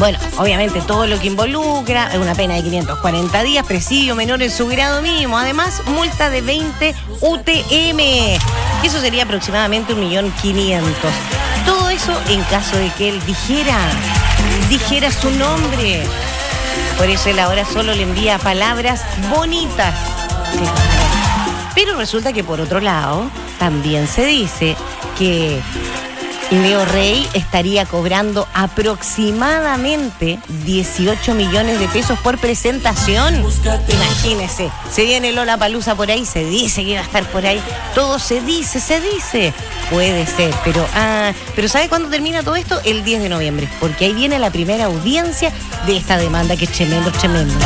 Bueno, obviamente todo lo que involucra, una pena de 540 días, presidio menor en su grado mínimo, además multa de 20 UTM, eso sería aproximadamente 1.500.000. Todo eso en caso de que él dijera su nombre. Por eso él ahora solo le envía palabras bonitas. Pero resulta que por otro lado, también se dice que Leo Rey estaría cobrando aproximadamente 18 millones de pesos por presentación. Imagínese, se viene Lollapalooza por ahí, se dice que iba a estar por ahí. Todo se dice. Puede ser, pero ¿sabe cuándo termina todo esto? El 10 de noviembre, porque ahí viene la primera audiencia de esta demanda que es tremendo.